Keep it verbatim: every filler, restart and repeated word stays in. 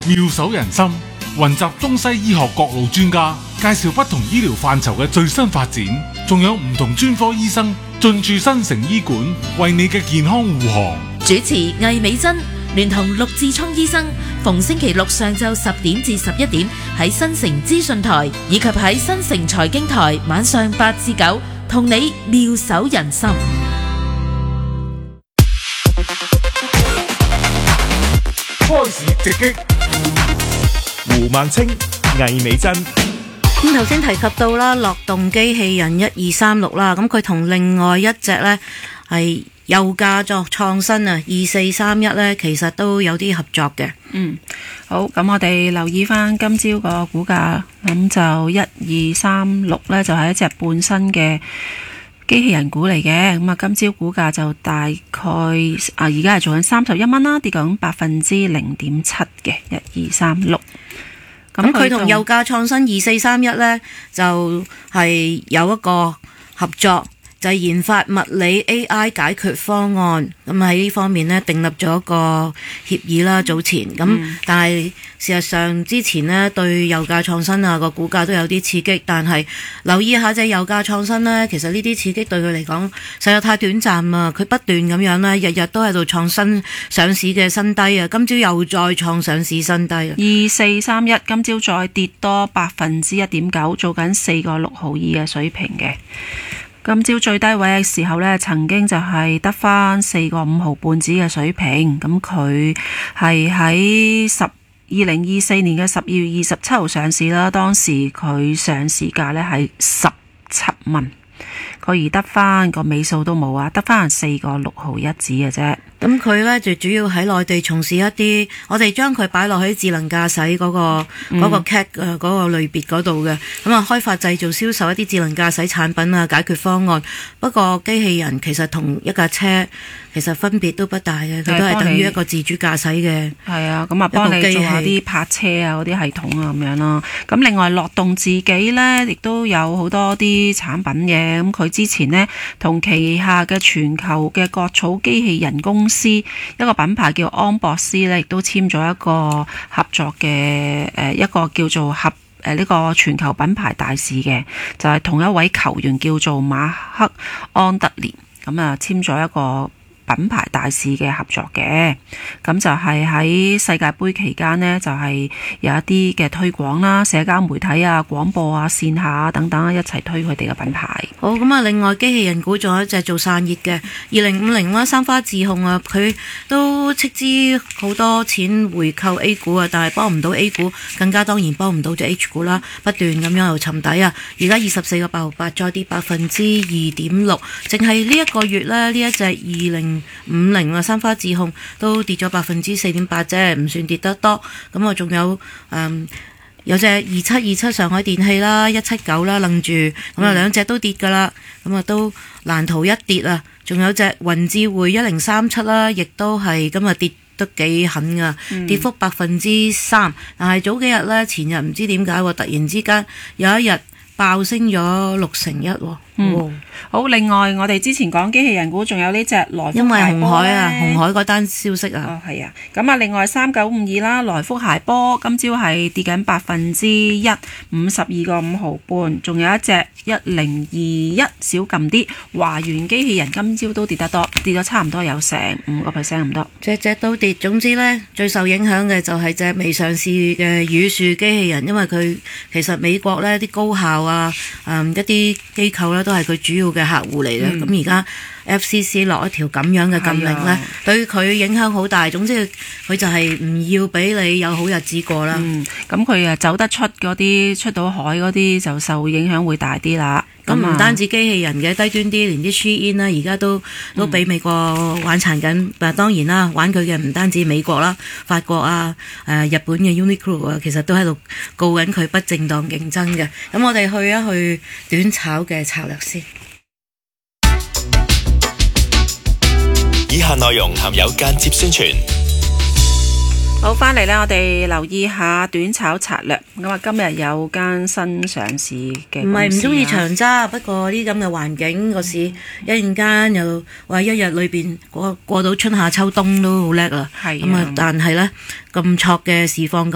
妙手仁心，雲集中西醫學各路專家，介紹不同醫療範疇嘅最新發展，仲有唔同專科醫生進駐新城醫館，為你嘅健康護航。 主持魏美珍聯同陸志聰醫生，逢星期六上晝十點至十一點喺新城資訊台，以及喺新城財經台晚上八至九，同你妙手仁心。 開始直擊， 胡孟青、魏美珍。 咁頭先提及到啦，樂動機器人一二三六啦，咁佢同另外一隻呢係幼價作創新啊，二四三一呢，其實都有啲合作嘅。 嗯，好，咁我哋留意翻今朝個股價，咁就一二三六呢，就係一隻半新嘅機器人股嚟嘅。咁啊，今朝股價就大概啊，而家係做緊三十一蚊啦，跌緊百分之零點七嘅一二三六。 咁佢同幼價創新二四三一呢，就係、是、有一個合作，就係、是、研發物理 A I 解決方案。咁喺呢方面呢，訂立咗一個協議啦，早前咁，嗯、但係事實上之前呢，對幼價創新啊個股價都有啲刺激，但係留意下隻幼價創新呢，其實呢啲刺激對佢嚟講實在太短暫啊！佢不斷咁樣呢，日日都喺度創新上市嘅新低啊！今朝又再創上市新低啊！ 二四三一今朝再跌多百分之一點九，做緊四個六毫二嘅水平嘅。今朝最低位嘅時候呢，曾經就係得返四個五毫半紙嘅水平。咁佢係喺十二零二四年嘅十二月二十七號上市啦。當時佢上市價呢係十七蚊，佢而得返個尾數都冇啊，得返四個六毫一紙嘅啫。 咁佢呢就主要喺內地從事一啲，我哋將佢擺落去智能駕駛嗰個嗰個 cat 誒嗰個類別嗰度嘅，咁啊開發製造銷售一啲智能駕駛產品啊，解決方案。不過機器人其實同一架車其實分別都不大嘅，佢都係等於一個自主駕駛嘅。 係啊，咁啊幫你做下啲泊車啊嗰啲系統啊咁樣咯。咁另外樂動自己呢，亦都有好多啲產品嘅。咁佢之前呢，同旗下嘅全球嘅割草機器人公司一個品牌叫安博斯呢，亦都簽咗一個合作嘅誒一個叫做合誒呢個全球品牌大使嘅，就係、是、同一位球員叫做馬克安德烈，咁啊簽咗一個品牌大使嘅合作嘅。咁就係喺世界盃期間呢，就係有一啲嘅推廣啦，社交媒體啊、廣播啊、線下啊等等一齊推佢哋嘅品牌。 好，咁啊，另外機器人股仲有一隻做散熱嘅二零五零啦，三花智控啊，佢都斥資好多錢回購 A 股啊，但係幫唔到 A 股，更加當然幫唔到隻 H 股啦，不斷咁樣又沉底啊。而家二十四個八毫八，再跌百分之二點六，淨係呢一個月呢，呢一隻二零五零啊，三花智控都跌咗百分之四點八啫，唔算跌得多。咁啊，仲有誒。嗯有隻二七二七上海電氣啦，一七九啦，楞住咁啊，兩隻都跌噶啦，咁啊都難逃一跌啊！仲有隻雲智匯一零三七啦，亦都係今日跌得幾狠噶，嗯、跌幅百分之三。但係早幾日呢，前日唔知點解突然之間有一日爆升咗六成一喎。 嗯，好。另外，我哋之前講機器人股，仲有呢隻來福因為紅海啊， 鞋紅海嗰單消息啊。 哦，係啊。咁啊，另外三九五二啦，來福鞋波今朝係跌緊百分之一，五十二個五毫半。仲有一隻一零二一少撳啲，華源機器人今朝都跌得多，跌咗差唔多有成五個 percent 咁多。 隻隻都跌。總之呢，最受影響嘅就係隻未上市嘅宇樹機器人，因為佢其實美國呢啲高校啊，嗯、一啲機構呢。都係佢主要嘅客戶嚟嘅，咁而家 F C C 落一條咁樣嘅禁令呢，啊、對佢影響好大。總之佢就係唔要俾你有好日子過啦。 嗯，咁佢啊走得出嗰啲出到海嗰啲就受影響會大啲啦。 咁唔、嗯、單止機器人嘅低端啲，連啲 Shein 啦，而家都都俾美國玩殘緊。嗱、嗯，當然啦，玩佢嘅唔單止美國啦、法國啊、誒、呃、日本嘅 Uniqlo 啊，其實都喺度告緊佢不正當競爭嘅。咁我哋去一去短炒嘅策略先。 以下內容含有間接宣傳。 好，翻嚟呢，我哋留意下短炒策略。咁啊，今日有間新上市嘅公司， 唔係唔中意長揸，不過呢咁嘅環境個市，一陣間又話一日裏邊過過到春夏秋冬都好叻啦。係咁啊，但係呢咁挫嘅市況。